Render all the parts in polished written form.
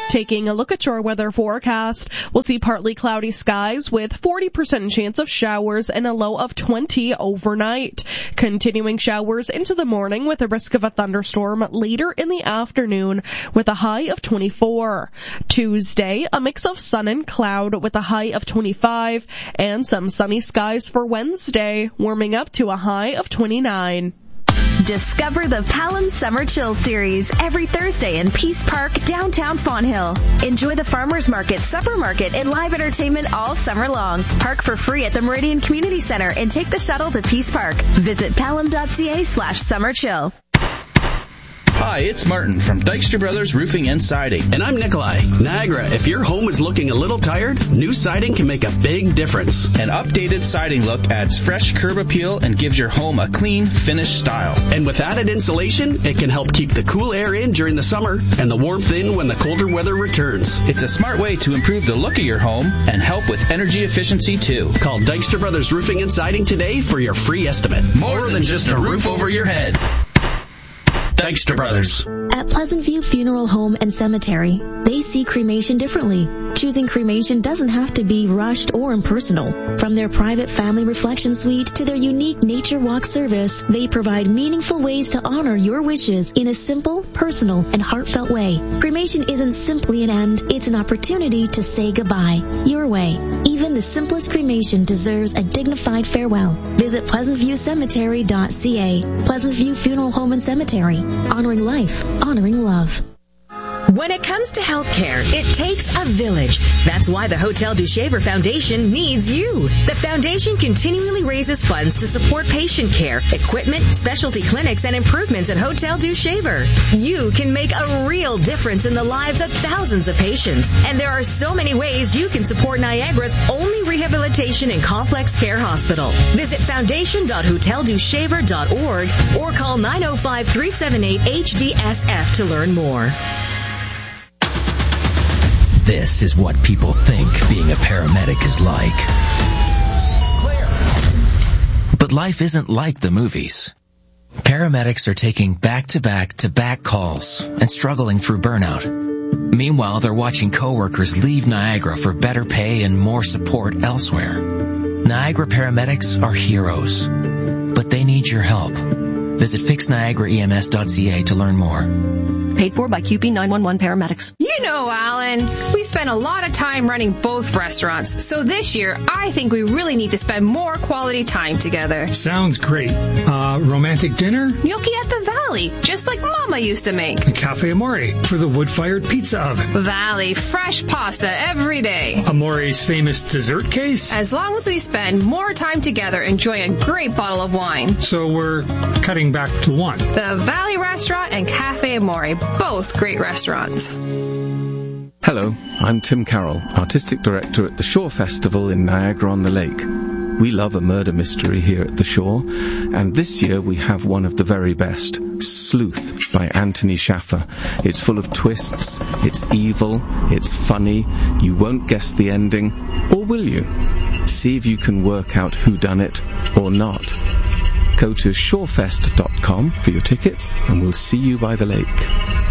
Taking a look at your weather forecast, we'll see partly cloudy skies with 40% chance of showers and a low of 20 overnight. Continuing showers into the morning with a risk of a thunderstorm later in the afternoon with a high of 24. Tuesday, a mix of sun and cloud with a high of 25 and some sunny skies for Wednesday, warming up to a high of 29. Discover the Palom Summer Chill Series every Thursday in Peace Park, downtown Fonthill. Enjoy the farmers market, supper market, and live entertainment all summer long. Park for free at the Meridian Community Center and take the shuttle to Peace Park. Visit palom.ca/summerchill. Hi, it's Martin from Dykstra Brothers Roofing and Siding. And I'm Nikolai. Niagara, if your home is looking a little tired, new siding can make a big difference. An updated siding look adds fresh curb appeal and gives your home a clean, finished style. And with added insulation, it can help keep the cool air in during the summer and the warmth in when the colder weather returns. It's a smart way to improve the look of your home and help with energy efficiency, too. Call Dykstra Brothers Roofing and Siding today for your free estimate. More than just a roof over your head. Dykstra Brothers. At Pleasant View Funeral Home and Cemetery, they see cremation differently. Choosing cremation doesn't have to be rushed or impersonal. From their private family reflection suite to their unique nature walk service, they provide meaningful ways to honor your wishes in a simple, personal, and heartfelt way. Cremation isn't simply an end, it's an opportunity to say goodbye. Your way. Even the simplest cremation deserves a dignified farewell. Visit PleasantViewCemetery.ca. Pleasant View Funeral Home and Cemetery. Honoring life, honoring love. When it comes to healthcare, it takes a village. That's why the Hotel du Shaver Foundation needs you. The foundation continually raises funds to support patient care, equipment, specialty clinics, and improvements at Hotel du Shaver. You can make a real difference in the lives of thousands of patients. And there are so many ways you can support Niagara's only rehabilitation and complex care hospital. Visit foundation.hoteldushaver.org or call 905-378-HDSF to learn more. This is what people think being a paramedic is like. But life isn't like the movies. Paramedics are taking back-to-back-to-back calls and struggling through burnout. Meanwhile, they're watching coworkers leave Niagara for better pay and more support elsewhere. Niagara paramedics are heroes, but they need your help. Visit fixniagaraems.ca to learn more. Paid for by QP 911 paramedics. You know, Alan, we spend a lot of time running both restaurants. So this year, I think we really need to spend more quality time together. Sounds great. Romantic dinner? Gnocchi at the Valley, just like Mama used to make. Cafe Amore for the wood-fired pizza oven. Valley, fresh pasta every day. Amore's famous dessert case? As long as we spend more time together enjoying a great bottle of wine. So we're cutting back to one. The Valley Restaurant and Cafe Amore, both great restaurants. Hello, I'm Tim Carroll, Artistic Director at the Shore Festival in Niagara-on-the-Lake. We love a murder mystery here at the Shore, and this year we have one of the very best, Sleuth by Anthony Shaffer. It's full of twists, it's evil, it's funny, you won't guess the ending, or will you? See if you can work out who done it or not. Go to shorefest.com for your tickets, and we'll see you by the lake.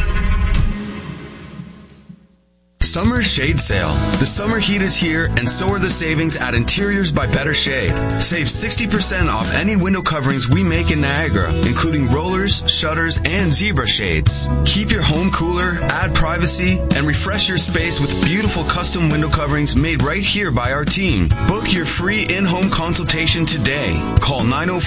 Summer Shade Sale. The summer heat is here, and so are the savings at Interiors by Better Shade. Save 60% off any window coverings we make in Niagara, including rollers, shutters, and zebra shades. Keep your home cooler, add privacy, and refresh your space with beautiful custom window coverings made right here by our team. Book your free in-home consultation today. Call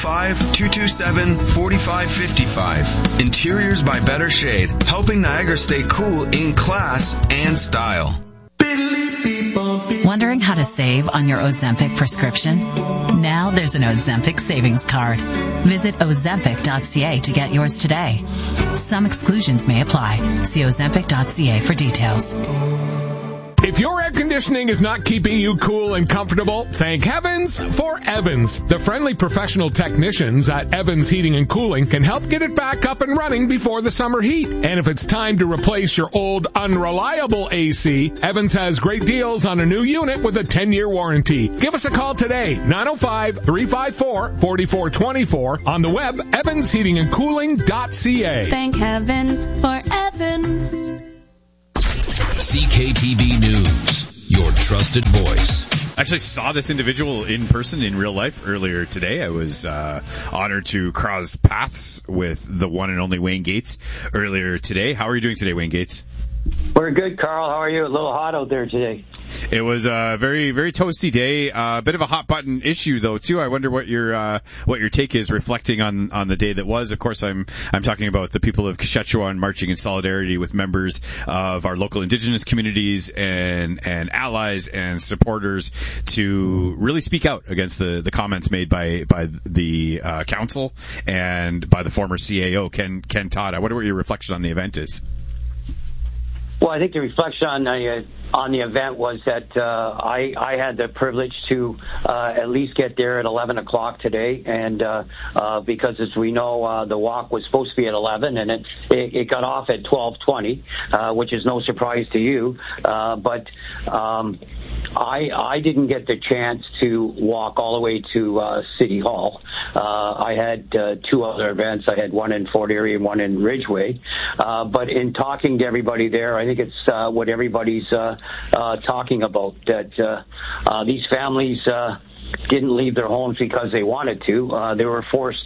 905-227-4555. Interiors by Better Shade, helping Niagara stay cool in class and style. Wondering how to save on your Ozempic prescription? Now there's an Ozempic savings card. Visit Ozempic.ca to get yours today. Some exclusions may apply. See Ozempic.ca for details. If your air conditioning is not keeping you cool and comfortable, thank heavens for Evans. The friendly professional technicians at Evans Heating and Cooling can help get it back up and running before the summer heat. And if it's time to replace your old unreliable AC, Evans has great deals on a new unit with a 10-year warranty. Give us a call today, 905-354-4424, on the web, evansheatingandcooling.ca. Thank heavens for Evans. CKTB News, your trusted voice. I actually saw this individual in person in real life earlier today. I was honored to cross paths with the one and only Wayne Gates earlier today. How are you doing today, Wayne Gates? We're good, Carl. How are you? A little hot out there today. It was a very, very toasty day. A bit of a hot button issue, though, too. I wonder what your take is, reflecting on the day that was. Of course, I'm talking about the people of Kashechewan marching in solidarity with members of our local Indigenous communities and allies and supporters to really speak out against the comments made by the council and by the former CAO, Ken Todd. I wonder what your reflection on the event is. Well, I think the reflection on the event was that I had the privilege to at least get there at 11 o'clock today, and because as we know, the walk was supposed to be at 11, and it got off at 12:20, which is no surprise to you. But I didn't get the chance to walk all the way to City Hall. I had two other events. I had one in Fort Erie and one in Ridgeway. But in talking to everybody there, I think it's what everybody's talking about, that these families didn't leave their homes because they wanted to. They were forced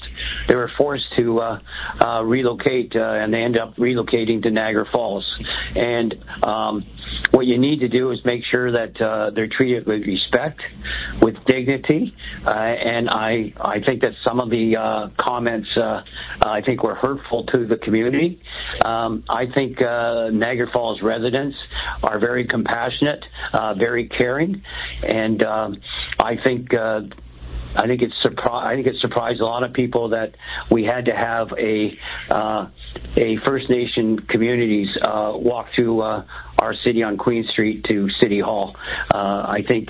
to relocate, and they ended up relocating to Niagara Falls. And what you need to do is make sure that they're treated with respect, with dignity, and I think that some of the comments I think were hurtful to the community. I think Niagara Falls residents are very compassionate, very caring, and I think it surprised a lot of people that we had to have a First Nation communities walk to our city on Queen Street to City Hall. I think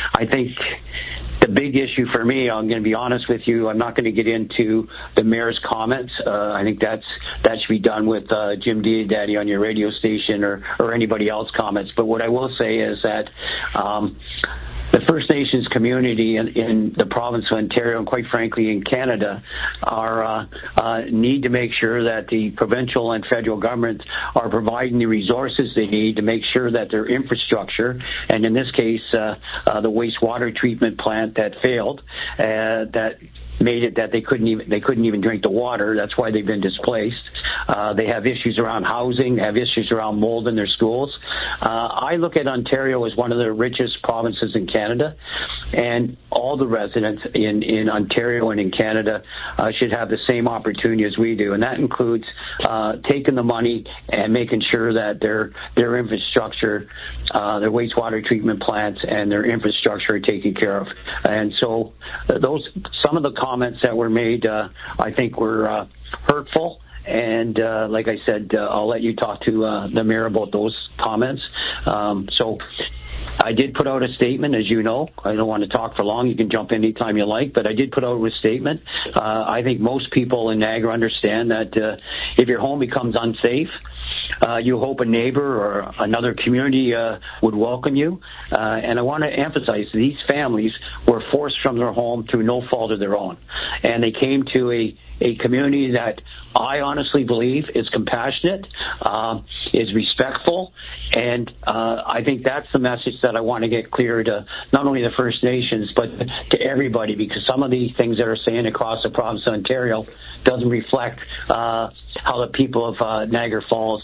the big issue for me, I'm going to be honest with you, I'm not going to get into the mayor's comments. I think that should be done with Jim Diodati on your radio station or anybody else's comments. But what I will say is that the First Nations community in the province of Ontario, and quite frankly in Canada, need to make sure that the provincial and federal governments are providing the resources they need to make sure that their infrastructure, and in this case the wastewater treatment plant that failed, that made it that they couldn't even drink the water. That's why they've been displaced. They have issues around housing, they have issues around mold in their schools. I look at Ontario as one of the richest provinces in Canada, and all the residents in Ontario and in Canada should have the same opportunity as we do, and that includes taking the money and making sure that their infrastructure, their wastewater treatment plants and their infrastructure are taken care of. And so some of the comments that were made, I think were hurtful. And like I said, I'll let you talk to the mayor about those comments. So I did put out a statement, as you know. I don't want to talk for long. You can jump in anytime you like, but I did put out a statement. I think most people in Niagara understand that if your home becomes unsafe, you hope a neighbor or another community would welcome you. And I want to emphasize these families were forced from their home through no fault of their own. And they came to a community that I honestly believe is compassionate, is respectful, and I think that's the message that I want to get clear to not only the First Nations, but to everybody, because some of these things that are saying across the province of Ontario doesn't reflect how the people of Niagara Falls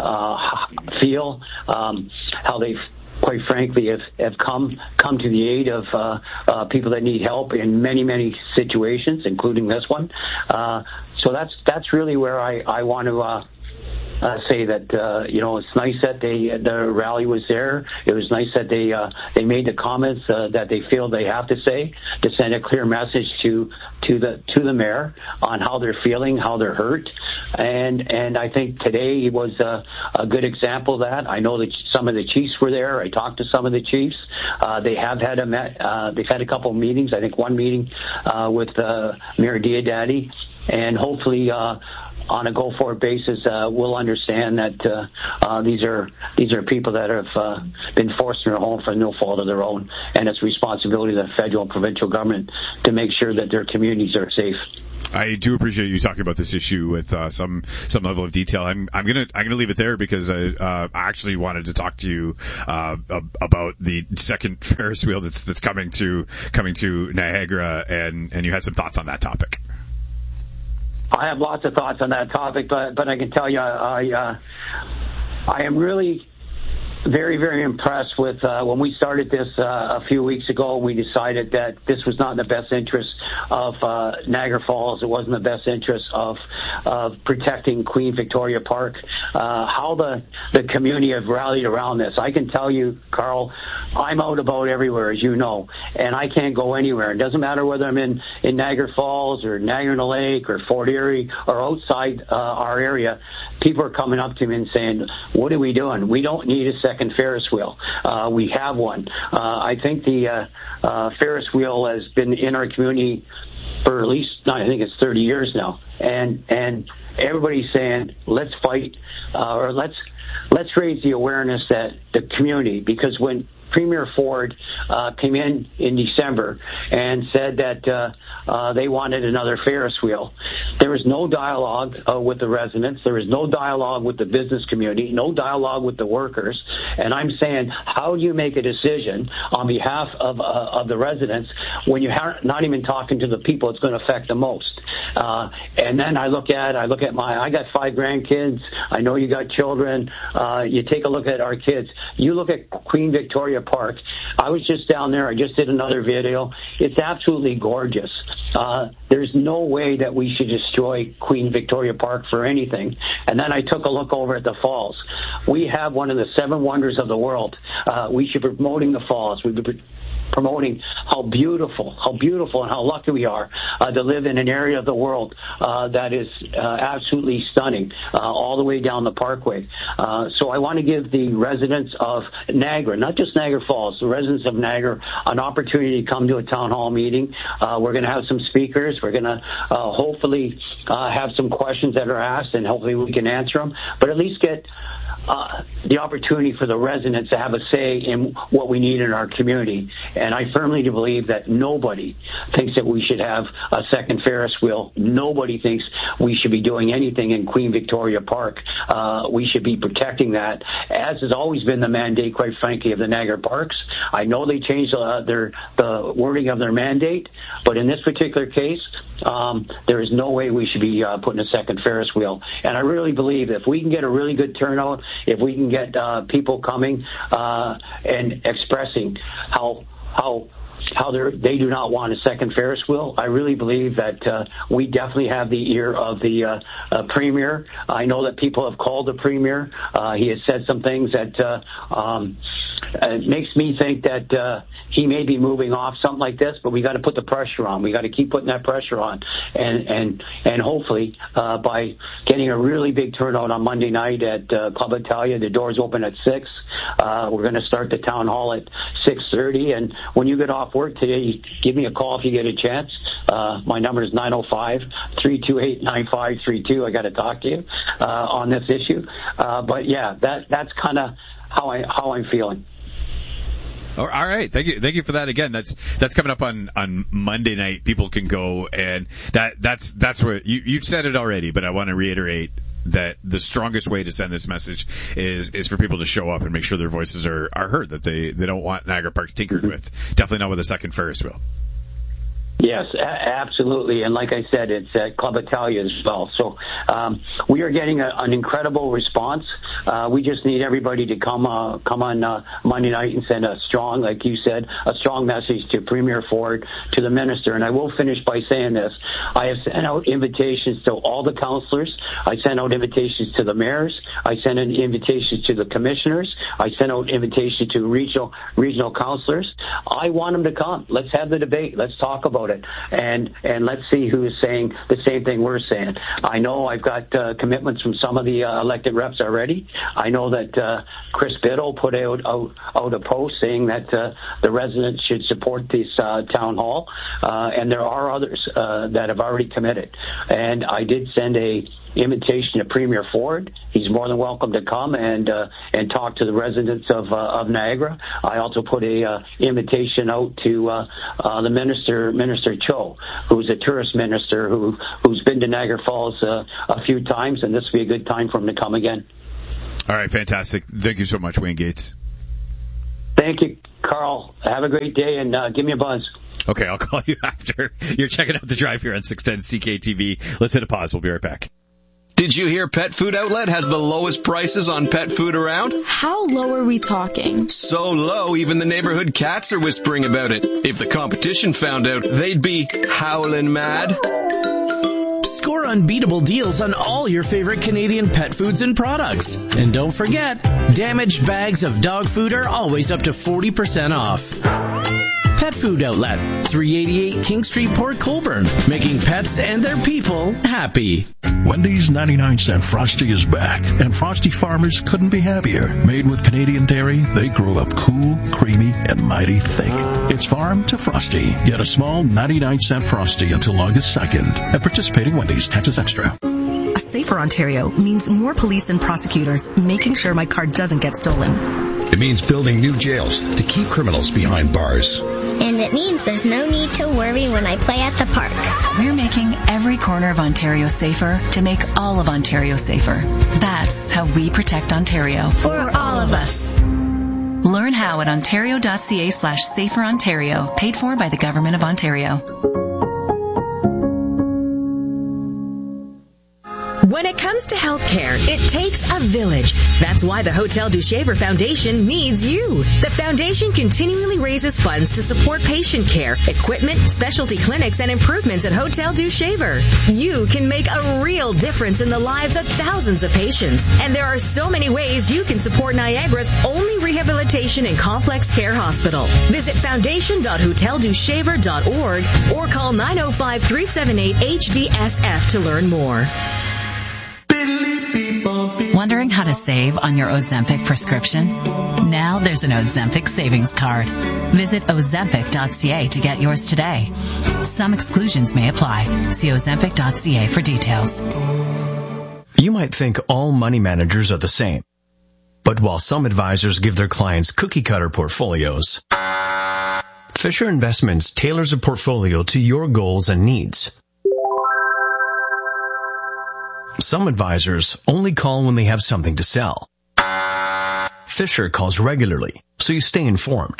feel, how they've quite frankly have come to the aid of people that need help in many situations, including this one. So that's really where I want to say that it's nice that the rally was there. It was nice that they made the comments that they feel they have to say to send a clear message to the mayor on how they're feeling, how they're hurt, and I think today was a good example of that. I know that some of the chiefs were there. I talked to some of the chiefs. They have had they've had a couple of meetings. I think one meeting with Mayor Diodati, and hopefully on a go-forward basis, will understand that these are people that have been forced in their home for no fault of their own, and it's responsibility of the federal and provincial government to make sure that their communities are safe. I do appreciate you talking about this issue with some level of detail. I'm gonna leave it there because I actually wanted to talk to you about the second Ferris wheel that's coming to Niagara, and you had some thoughts on that topic. I have lots of thoughts on that topic, but I can tell you I am really very, very impressed with when we started this a few weeks ago. We decided that this was not in the best interest of Niagara Falls. It wasn't in the best interest of protecting Queen Victoria Park. How the community have rallied around this. I can tell you, Carl, I'm out about everywhere, as you know, and I can't go anywhere. It doesn't matter whether I'm in Niagara Falls or Niagara-on-the-Lake or Fort Erie or outside our area. People are coming up to me and saying, what are we doing? We don't need a second Ferris wheel. We have one. I think the Ferris wheel has been in our community for at least, I think it's 30 years now. And everybody's saying, let's fight, or let's raise the awareness that the community, because when Premier Ford came in December and said that they wanted another Ferris wheel, there was no dialogue with the residents. There was no dialogue with the business community, no dialogue with the workers. And I'm saying, how do you make a decision on behalf of the residents when you're not even talking to the people it's going to affect the most? And then I look at I got 5 grandkids. I know you got children. You take a look at our kids. You look at Queen Victoria Park. I was just down there. I just did another video. It's absolutely gorgeous. There's no way that we should destroy Queen Victoria Park for anything. And then I took a look over at the falls. We have one of the 7 wonders of the world. We should be promoting the falls. We should be promoting how beautiful and how lucky we are to live in an area of the world that is absolutely stunning all the way down the Parkway. So I want to give the residents of Niagara, not just Niagara Falls, the residents of Niagara, an opportunity to come to a town hall meeting. We're going to have some speakers. We're going to hopefully have some questions that are asked, and hopefully we can answer them, but at least get the opportunity for the residents to have a say in what we need in our community. And I firmly believe that nobody thinks that we should have a second Ferris wheel. Nobody thinks we should be doing anything in Queen Victoria Park. We should be protecting that, as has always been the mandate, quite frankly, of the Niagara Parks. I know they changed the wording of their mandate, but in this particular case, there is no way we should be putting a second Ferris wheel. And I really believe if we can get a really good turnout, if we can get people coming and expressing how they do not want a second Ferris wheel, I really believe that we definitely have the ear of the Premier. I know that people have called the Premier. He has said some things that it makes me think that he may be moving off something like this, but we got to put the pressure on. We got to keep putting that pressure on, and hopefully by getting a really big turnout on Monday night at Club Italia. The doors open at 6. We're going to start the town hall at 6:30, and when you get off work today, give me a call if you get a chance. My number is 905-328-9532. I got to talk to you on this issue, but yeah, that's kind of how I'm feeling. All right, thank you for that. Again, that's coming up on Monday night. People can go, and that's where you've said it already, but I want to reiterate that the strongest way to send this message is for people to show up and make sure their voices are heard, that they don't want Niagara Park tinkered with. Definitely not with a second Ferris wheel. Yes, absolutely. And like I said, it's at Club Italia as well. So we are getting an incredible response. We just need everybody to come on Monday night and send a strong, like you said, a strong message to Premier Ford, to the Minister. And I will finish by saying this. I have sent out invitations to all the councillors. I sent out invitations to the mayors. I sent out invitations to the commissioners. I sent out invitations to regional councillors. I want them to come. Let's have the debate. Let's talk about about it. And let's see who is saying the same thing we're saying. I know I've got commitments from some of the elected reps already. I know that Chris Biddle put out a post saying that the residents should support this town hall, and there are others that have already committed. And I did send a invitation to Premier Ford. He's more than welcome to come and talk to the residents of Niagara. I also put a invitation out to the Minister Cho, who's a tourist minister who's been to Niagara Falls a few times, and this would be a good time for him to come again. All right, fantastic. Thank you so much, Wayne Gates. Thank you, Carl. Have a great day, and give me a buzz. Okay, I'll call you after. You're checking out The Drive here on 610 CKTV. Let's hit a pause. We'll be right back. Did you hear Pet Food Outlet has the lowest prices on pet food around? How low are we talking? So low, even the neighborhood cats are whispering about it. If the competition found out, they'd be howling mad. Score unbeatable deals on all your favorite Canadian pet foods and products. And don't forget, damaged bags of dog food are always up to 40% off. Pet Food Outlet, 388 King Street, Port Colborne, making pets and their people happy. Wendy's 99-cent Frosty is back, and Frosty farmers couldn't be happier. Made with Canadian dairy, they grow up cool, creamy, and mighty thick. It's farm to Frosty. Get a small 99-cent Frosty until August 2nd at participating Wendy's, Texas Extra. A safer Ontario means more police and prosecutors making sure my car doesn't get stolen. It means building new jails to keep criminals behind bars. And it means there's no need to worry when I play at the park. We're making every corner of Ontario safer to make all of Ontario safer. That's how we protect Ontario. For all of us. Learn how at ontario.ca/saferontario, paid for by the Government of Ontario. When it comes to healthcare, it takes a village. That's why the Hotel du Shaver Foundation needs you. The foundation continually raises funds to support patient care, equipment, specialty clinics, and improvements at Hotel du Shaver. You can make a real difference in the lives of thousands of patients. And there are so many ways you can support Niagara's only rehabilitation and complex care hospital. Visit foundation.hoteldushaver.org or call 905-378-HDSF to learn more. Wondering how to save on your Ozempic prescription? Now there's an Ozempic savings card. Visit ozempic.ca to get yours today. Some exclusions may apply. See ozempic.ca for details. You might think all money managers are the same. But while some advisors give their clients cookie-cutter portfolios, Fisher Investments tailors a portfolio to your goals and needs. Some advisors only call when they have something to sell. Fisher calls regularly, so you stay informed.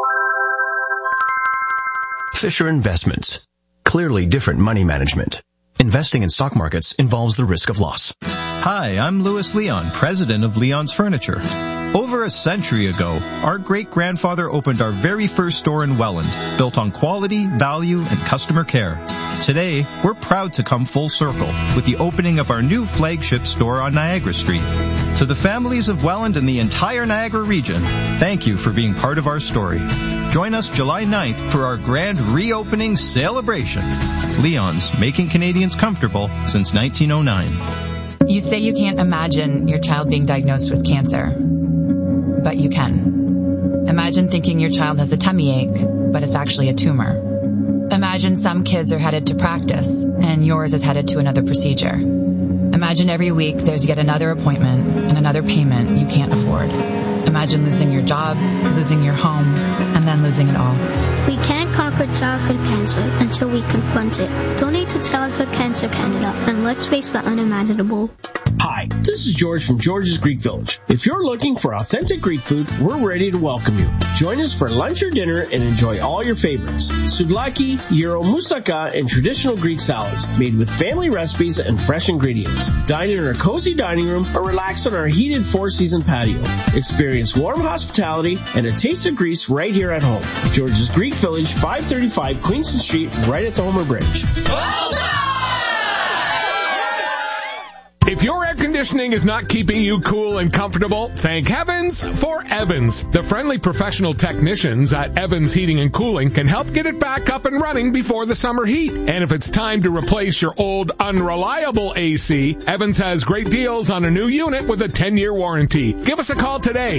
Fisher Investments. Clearly different money management. Investing in stock markets involves the risk of loss. Hi, I'm Louis Leon, president of Leon's Furniture. Over a century ago, our great-grandfather opened our very first store in Welland, built on quality, value, and customer care. Today, we're proud to come full circle with the opening of our new flagship store on Niagara Street. To the families of Welland and the entire Niagara region, thank you for being part of our story. Join us July 9th for our grand reopening celebration. Leon's, making Canadians comfortable since 1909. You say you can't imagine your child being diagnosed with cancer, but you can. Imagine thinking your child has a tummy ache, but it's actually a tumor. Imagine some kids are headed to practice, and yours is headed to another procedure. Imagine every week there's yet another appointment and another payment you can't afford. Imagine losing your job, losing your home, and then losing it all. We can't conquer childhood cancer until we confront it. Donate to Childhood Cancer Canada, and let's face the unimaginable. Hi, this is George from George's Greek Village. If you're looking for authentic Greek food, we're ready to welcome you. Join us for lunch or dinner and enjoy all your favorites. Souvlaki, gyro, moussaka, and traditional Greek salads made with family recipes and fresh ingredients. Dine in our cozy dining room or relax on our heated four-season patio. Experience warm hospitality and a taste of Greece right here at home. George's Greek Village, 535 Queenston Street, right at the Homer Bridge. If your air conditioning is not keeping you cool and comfortable, thank heavens for Evans. The friendly professional technicians at Evans Heating and Cooling can help get it back up and running before the summer heat. And if it's time to replace your old unreliable AC, Evans has great deals on a new unit with a 10-year warranty. Give us a call today,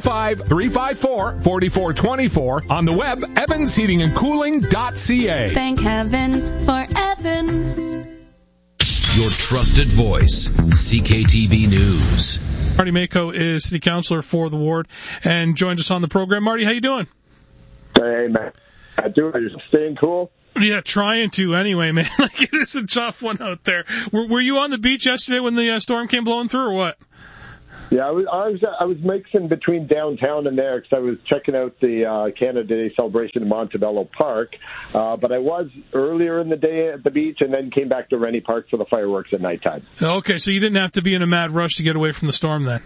905-354-4424, on the web, evansheatingandcooling.ca. Thank heavens for Evans. Your trusted voice, CKTV News. Marty Mako is city councilor for the ward and joins us on the program. Marty, how you doing? Hey, man. I do. Are you staying cool? Yeah, trying to anyway, man. Like, it's a tough one out there. Were you on the beach yesterday when the storm came blowing through, or what? Yeah, I was mixing between downtown and there because I was checking out the Canada Day celebration in Montebello Park. But I was earlier in the day at the beach and then came back to Rennie Park for the fireworks at nighttime. Okay, so you didn't have to be in a mad rush to get away from the storm then?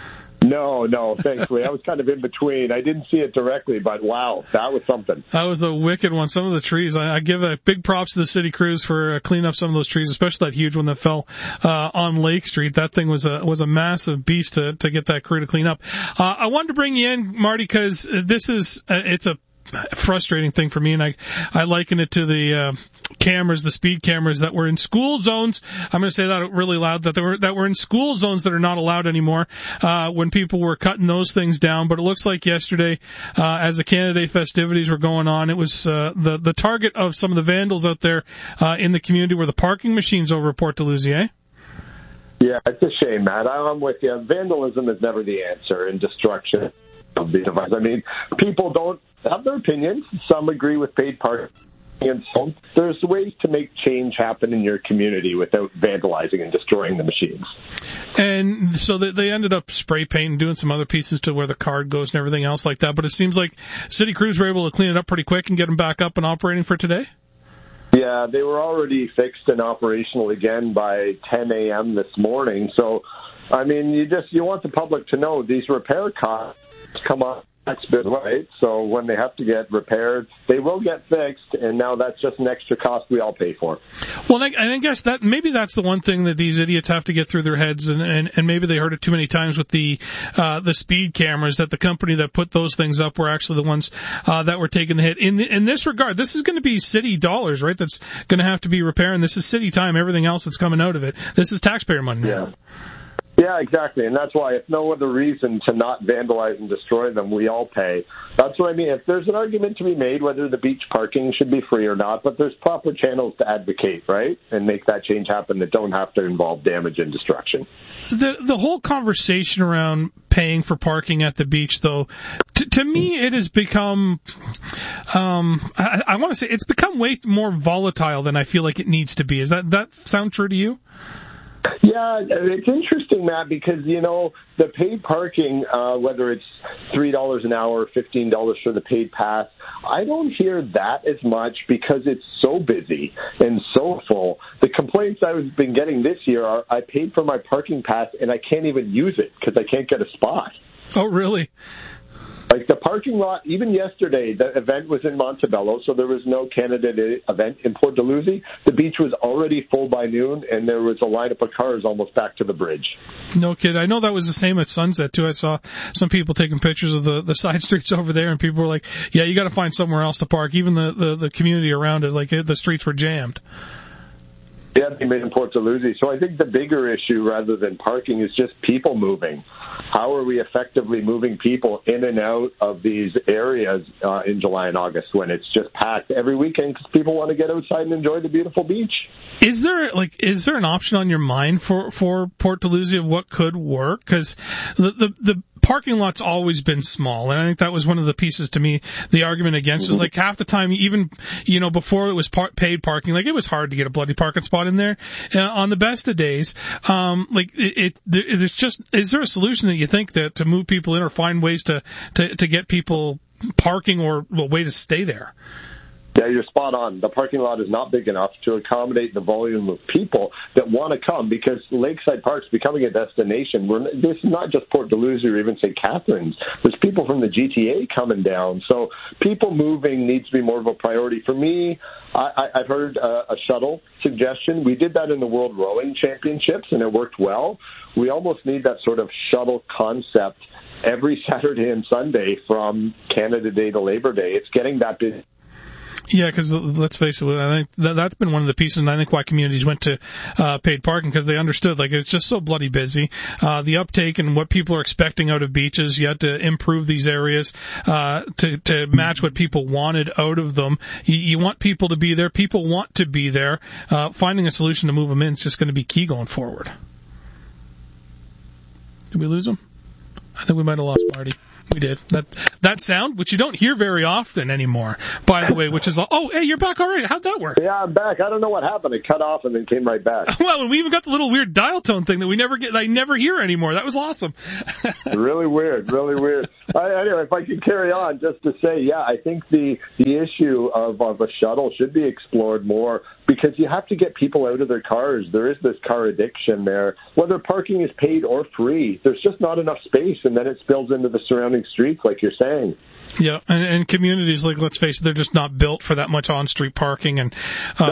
No, thankfully. I was kind of in between. I didn't see it directly, but wow, that was something. That was a wicked one. Some of the trees, I give a big props to the city crews for cleaning up some of those trees, especially that huge one that fell on Lake Street. That thing was a massive beast to get that crew to clean up. I wanted to bring you in, Marty, because it's a frustrating thing for me, and I liken it to the cameras, the speed cameras that were in school zones. I'm going to say that really loud, that were in school zones that are not allowed anymore, when people were cutting those things down. But it looks like yesterday, as the Canada Day festivities were going on, it was the target of some of the vandals out there in the community were the parking machines over at Port Dalhousie, eh? Yeah, it's a shame, Matt. I'm with you. Vandalism is never the answer in destruction of the device. I mean, people don't have their opinions. Some agree with paid parking. And so there's ways to make change happen in your community without vandalizing and destroying the machines. And so they ended up spray painting, doing some other pieces to where the card goes and everything else like that. But it seems like city crews were able to clean it up pretty quick and get them back up and operating for today? Yeah, they were already fixed and operational again by 10 a.m. this morning. So, I mean, you want the public to know these repair costs come up. That's been right. So when they have to get repaired, they will get fixed, and now that's just an extra cost we all pay for. Well, and I guess that maybe that's the one thing that these idiots have to get through their heads, and maybe they heard it too many times with the speed cameras, that the company that put those things up were actually the ones that were taking the hit. In this regard, this is going to be city dollars, right? That's going to have to be repaired, and this is city time. Everything else that's coming out of it, this is taxpayer money now. Yeah. Yeah, exactly. And that's why, if no other reason to not vandalize and destroy them, we all pay. That's what I mean. If there's an argument to be made whether the beach parking should be free or not, but there's proper channels to advocate, right, and make that change happen that don't have to involve damage and destruction. The whole conversation around paying for parking at the beach, though, to me it has become, I want to say, it's become way more volatile than I feel like it needs to be. Does that sound true to you? Yeah, it's interesting, Matt, because, the paid parking, whether it's $3 an hour or $15 for the paid pass, I don't hear that as much because it's so busy and so full. The complaints I've been getting this year are I paid for my parking pass and I can't even use it because I can't get a spot. Oh, really? Like the parking lot, even yesterday, the event was in Montebello, so there was no Canada Day event in Port Dalhousie. The beach was already full by noon, and there was a lineup of cars almost back to the bridge. No kid. I know that was the same at Sunset, too. I saw some people taking pictures of the side streets over there, and people were like, yeah, you got to find somewhere else to park. Even the community around it, like the streets were jammed. Yeah, they made in Port Dalhousie. So I think the bigger issue, rather than parking, is just people moving. How are we effectively moving people in and out of these areas in July and August when it's just packed every weekend because people want to get outside and enjoy the beautiful beach? Is there an option on your mind for Port Dalhousie of what could work? Because the parking lot's always been small, and I think that was one of the pieces to me. The argument against was like half the time, even before it was paid parking, like it was hard to get a bloody parking spot in there on the best of days. There's just, is there a solution that you think that to move people in or find ways to get people parking or a way to stay there? Yeah, you're spot on. The parking lot is not big enough to accommodate the volume of people that want to come, because Lakeside Park's becoming a destination. This is not just Port Dalhousie or even St. Catharines. There's people from the GTA coming down. So people moving needs to be more of a priority. For me, I've heard a shuttle suggestion. We did that in the World Rowing Championships, and it worked well. We almost need that sort of shuttle concept every Saturday and Sunday from Canada Day to Labor Day. It's getting that busy. Yeah, because let's face it, I think that's been one of the pieces, and I think why communities went to paid parking, because they understood, like, it's just so bloody busy. The uptake and what people are expecting out of beaches, you had to improve these areas to match what people wanted out of them. You want people to be there. People want to be there. Finding a solution to move them in is just going to be key going forward. Did we lose him? I think we might have lost Marty. We did. That sound, which you don't hear very often anymore, by the way, which is, oh, hey, you're back already. How'd that work? Yeah, I'm back. I don't know what happened. It cut off and then came right back. Well, and we even got the little weird dial tone thing that I never hear anymore. That was awesome. Really weird. Anyway, if I could carry on just to say, yeah, I think the issue of a shuttle should be explored more, because you have to get people out of their cars. There is this car addiction there. Whether parking is paid or free, there's just not enough space, and then it spills into the surrounding streets, like you're saying. Yeah, and communities, like, let's face it, they're just not built for that much on-street parking, and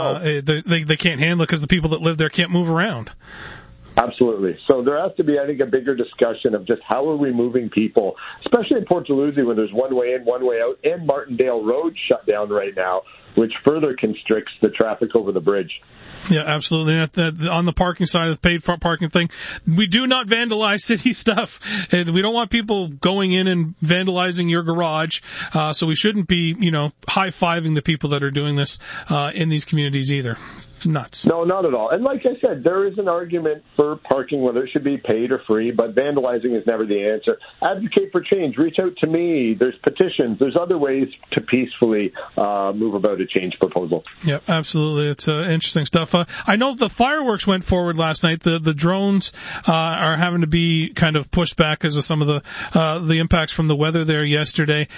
they can't handle it because the people that live there can't move around. Absolutely. So there has to be, I think, a bigger discussion of just how are we moving people, especially in Port Dalhousie when there's one way in, one way out, and Martindale Road shut down right now, which further constricts the traffic over the bridge. Yeah, absolutely. On the parking side of the paid parking thing, we do not vandalize city stuff. And we don't want people going in and vandalizing your garage. So we shouldn't be, high-fiving the people that are doing this in these communities either. Nuts. No, not at all. And like I said, there is an argument for parking, whether it should be paid or free, but vandalizing is never the answer. Advocate for change. Reach out to me. There's petitions. There's other ways to peacefully move about a change proposal. Yeah, absolutely. It's interesting stuff. I know the fireworks went forward last night. The drones are having to be kind of pushed back because of some of the impacts from the weather there yesterday.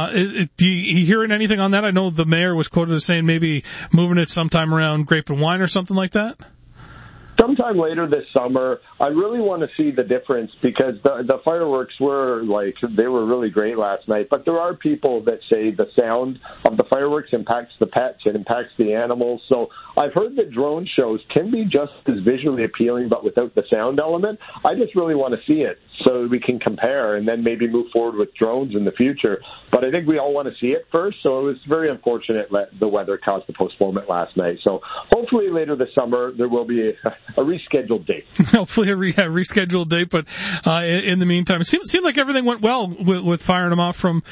Do you hearing anything on that? I know the mayor was quoted as saying maybe moving it sometime around Grape and Wine or something like that? Sometime later this summer. I really want to see the difference, because the fireworks were they were really great last night. But there are people that say the sound of the fireworks impacts the pets, it impacts the animals. So I've heard that drone shows can be just as visually appealing, but without the sound element. I just really want to see it so we can compare and then maybe move forward with drones in the future. But I think we all want to see it first. So it was very unfortunate that the weather caused the postponement last night. So hopefully later this summer there will be a rescheduled date. Hopefully a rescheduled date, but in the meantime, it seemed like everything went well with firing them off from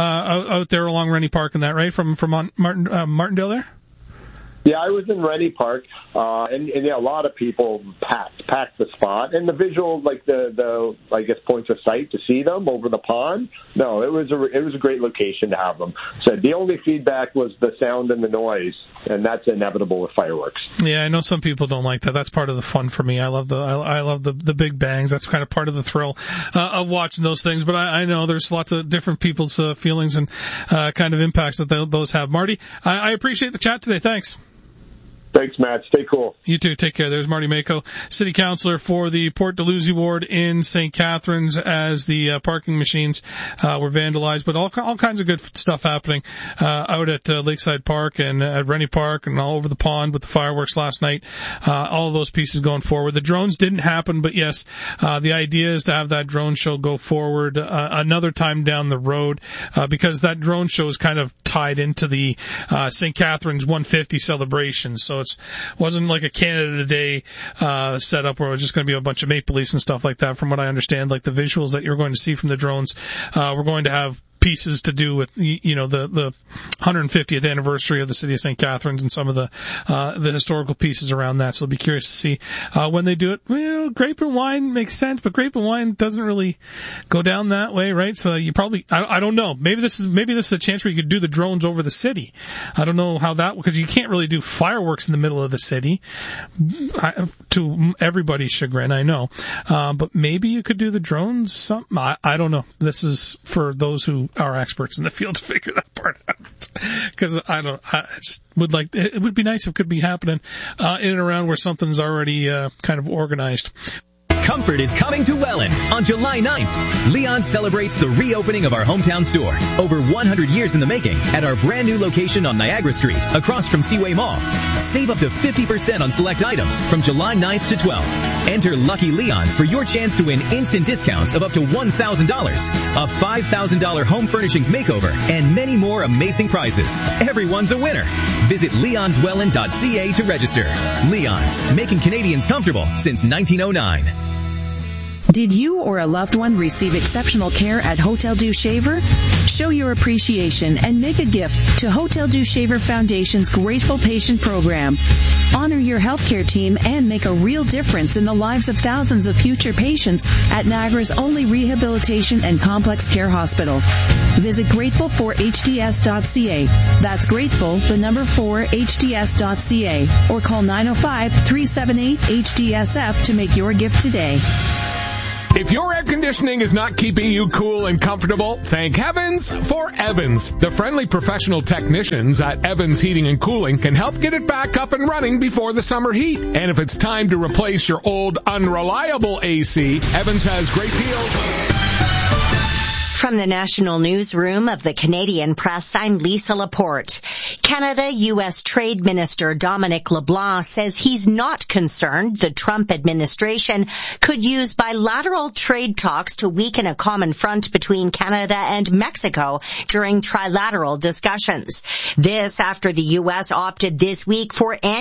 out there along Rennie Park and that, right? From Martindale there? Yeah, I was in Rennie Park, and a lot of people packed the spot. And the visual, the I guess, points of sight to see them over the pond. No, it was a great location to have them. So the only feedback was the sound and the noise, and that's inevitable with fireworks. Yeah, I know some people don't like that. That's part of the fun for me. I love the big bangs. That's kind of part of the thrill of watching those things. But I know there's lots of different people's feelings and kind of impacts that those have. Marty, I appreciate the chat today. Thanks. Thanks, Matt. Stay cool. You too. Take care. There's Marty Mako, City Councillor for the Port Dalhousie ward in St. Catharines, as the parking machines were vandalized. But all kinds of good stuff happening out at Lakeside Park and at Rennie Park and all over the pond with the fireworks last night. All of those pieces going forward. The drones didn't happen, but yes, the idea is to have that drone show go forward another time down the road, because that drone show is kind of tied into the St. Catharines 150 celebration. So it wasn't like a Canada Day setup where it was just going to be a bunch of Maple Leafs and stuff like that. From what I understand, like the visuals that you're going to see from the drones, we're going to have pieces to do with the 150th anniversary of the city of St. Catharines and some of the historical pieces around that. So I'll be curious to see when they do it. Well, Grape and Wine makes sense, but Grape and Wine doesn't really go down that way, right? So you probably, I don't know. Maybe this is a chance where you could do the drones over the city. I don't know how that, because you can't really do fireworks in the middle of the city, to everybody's chagrin, I know. But maybe you could do the drones. I don't know. This is for those who are experts in the field to figure that part out. because I just would like, it would be nice if it could be happening in and around where something's already kind of organized. Comfort is coming to Welland on July 9th. Leon celebrates the reopening of our hometown store, over 100 years in the making, at our brand new location on Niagara Street, across from Seaway Mall. Save up to 50% on select items from July 9th to 12th. Enter Lucky Leons for your chance to win instant discounts of up to $1,000, a $5,000 home furnishings makeover, and many more amazing prizes. Everyone's a winner. Visit leonswelland.ca to register. Leon's, making Canadians comfortable since 1909. Did you or a loved one receive exceptional care at Hotel Dieu Shaver? Show your appreciation and make a gift to Hotel Dieu Shaver Foundation's Grateful Patient Program. Honor your healthcare team and make a real difference in the lives of thousands of future patients at Niagara's only rehabilitation and complex care hospital. Visit grateful4hds.ca. That's grateful, the number 4hds.ca, or call 905-378-HDSF to make your gift today. If your air conditioning is not keeping you cool and comfortable, thank heavens for Evans. The friendly professional technicians at Evans Heating and Cooling can help get it back up and running before the summer heat. And if it's time to replace your old, unreliable AC, Evans has great deals. From the National Newsroom of the Canadian Press, I'm Lisa Laporte. Canada-U.S. Trade Minister Dominic LeBlanc says he's not concerned the Trump administration could use bilateral trade talks to weaken a common front between Canada and Mexico during trilateral discussions. This after the U.S. opted this week for